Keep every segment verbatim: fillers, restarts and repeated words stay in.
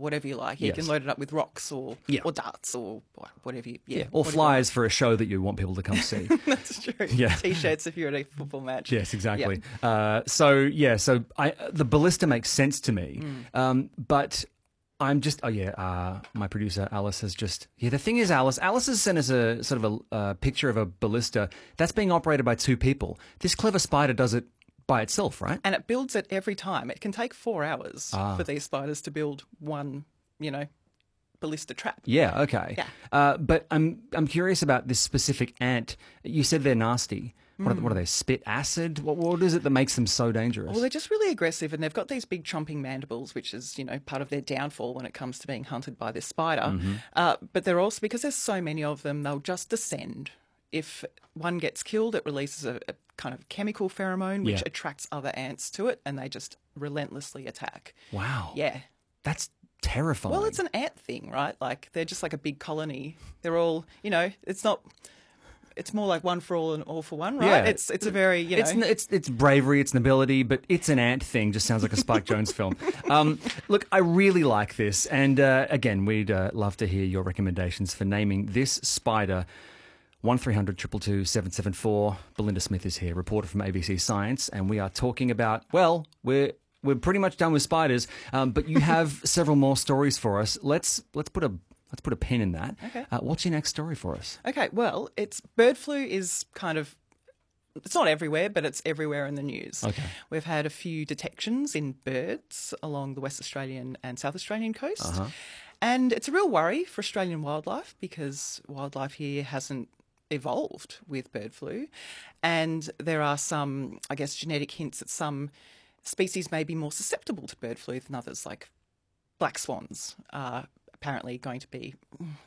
whatever you like. You Yes. can load it up with rocks or Yeah. or darts or whatever you yeah. Yeah, or whatever. flyers for a show that you want people to come see. That's true. Yeah. T-shirts if you're at a football match. Yes, exactly. Uh, so yeah, so I the ballista makes sense to me, Mm. um, but I'm just oh yeah, uh, my producer Alice has just yeah. The thing is, Alice, Alice has sent us a sort of a uh, picture of a ballista that's being operated by two people. This clever spider does it by itself, right? And it builds it every time. It can take four hours Ah. for these spiders to build one, you know, ballista trap. Yeah. Okay. Yeah. Uh, but I'm I'm curious about this specific ant. You said they're nasty. What, are, what are they? Spit acid? What, what is it that makes them so dangerous? Well, they're just really aggressive, and they've got these big chomping mandibles, which is, you know, part of their downfall when it comes to being hunted by this spider. Mm-hmm. Uh, but they're also, because there's so many of them, they'll just descend. If one gets killed, it releases a, a kind of chemical pheromone, which Yeah. attracts other ants to it, and they just relentlessly attack. Wow. Yeah. That's terrifying. Well, it's an ant thing, right? Like, they're just like a big colony. They're all, you know, it's not... It's more like one for all and all for one, right? Yeah. It's it's a very, you know... It's, it's it's bravery, it's nobility, but it's an ant thing. Just sounds like a Spike Jones film. Um, look, I really like this, and uh, again, we'd uh, love to hear your recommendations for naming this spider. One three hundred two two two seven seven four. Belinda Smith is here, reporter from A B C Science, and we are talking about. Well, we're we're pretty much done with spiders, um, but you have several more stories for us. Let's let's put a. Let's put a pin in that. Okay. Uh, what's your next story for us? Okay, well, it's bird flu is kind of, it's not everywhere, but it's everywhere in the news. Okay. We've had a few detections in birds along the West Australian and South Australian coast. Uh-huh. And it's a real worry for Australian wildlife because wildlife here hasn't evolved with bird flu. And there are some, I guess, genetic hints that some species may be more susceptible to bird flu than others, like black swans are apparently going to be,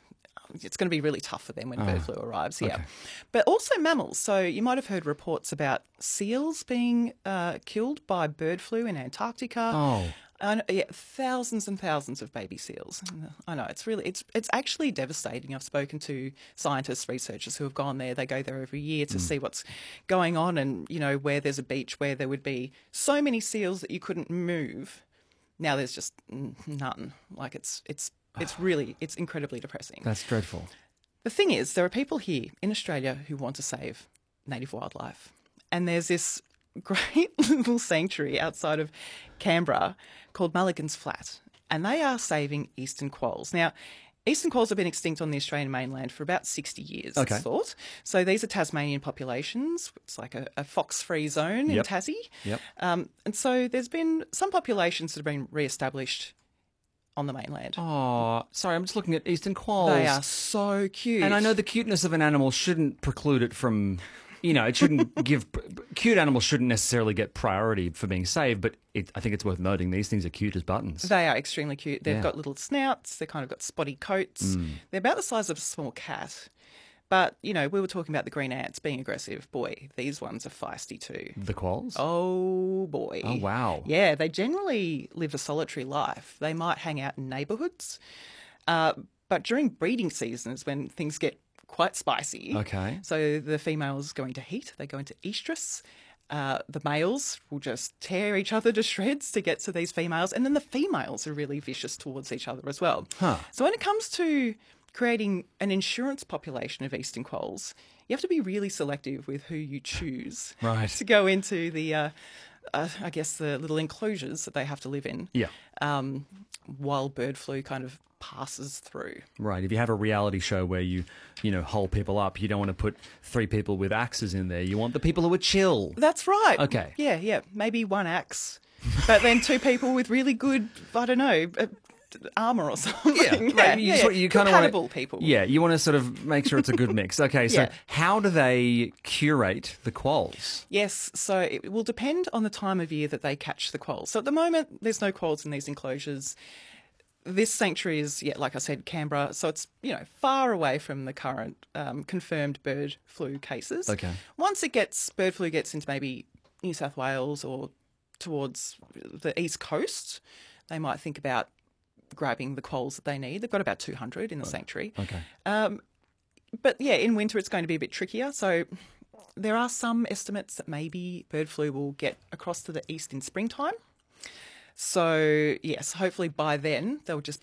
it's going to be really tough for them when Oh, bird flu arrives, yeah. okay. But also mammals. So you might have heard reports about seals being uh, killed by bird flu in Antarctica. Oh. I know, yeah, thousands and thousands of baby seals. I know, it's really, it's it's actually devastating. I've spoken to scientists, researchers who have gone there. They go there every year to Mm. see what's going on and, you know, where there's a beach where there would be so many seals that you couldn't move. Now there's just n- none. Like it's, it's, it's really, it's incredibly depressing. That's dreadful. The thing is, there are people here in Australia who want to save native wildlife. And there's this great little sanctuary outside of Canberra called Mulligan's Flat. And they are saving eastern quolls. Now, eastern quolls have been extinct on the Australian mainland for about sixty years, Okay. it's thought. So these are Tasmanian populations. It's like a, a fox-free zone in Yep. Tassie. Yep. Um, and so there's been some populations that have been re-established on the mainland. Oh, sorry, I'm just looking at eastern quolls. They are so cute. And I know the cuteness of an animal shouldn't preclude it from, you know, it shouldn't give, cute animals shouldn't necessarily get priority for being saved, but it, I think it's worth noting these things are cute as buttons. They are extremely cute. They've Yeah. got little snouts. They've kind of got spotty coats. Mm. They're about the size of a small cat. But, you know, we were talking about the green ants being aggressive. Boy, these ones are feisty too. The quolls? Oh, boy. Oh, wow. Yeah, they generally live a solitary life. They might hang out in neighbourhoods. Uh, but during breeding seasons, when things get quite spicy, Okay. so the females go into heat, they go into estrus. Uh, the males will just tear each other to shreds to get to these females. And then the females are really vicious towards each other as well. Huh. So when it comes to creating an insurance population of eastern quolls, you have to be really selective with who you choose Right. to go into the, uh, uh, I guess, the little enclosures that they have to live in Yeah. um, while bird flu kind of passes through. Right. If you have a reality show where you, you know, hole people up, you don't want to put three people with axes in there. You want the people who are chill. That's right. Okay. Yeah, yeah. Maybe one axe, but then two people with really good, I don't know, uh, armour or something. Yeah, right. You, just want- you kind of compatible want people. Yeah, you want to sort of make sure it's a good mix. Okay, so Yeah. how do they curate the quolls? Yes, so it will depend on the time of year that they catch the quolls. So at the moment, there's no quolls in these enclosures. This sanctuary is, yeah, like I said, Canberra, so it's, you know, far away from the current um, confirmed bird flu cases. Okay. Once it gets, bird flu gets into maybe New South Wales or towards the east coast, they might think about grabbing the quolls that they need. They've got about two hundred in the sanctuary. Okay. Um, but yeah, in winter it's going to be a bit trickier. So there are some estimates that maybe bird flu will get across to the east in springtime. So yes, hopefully by then they'll just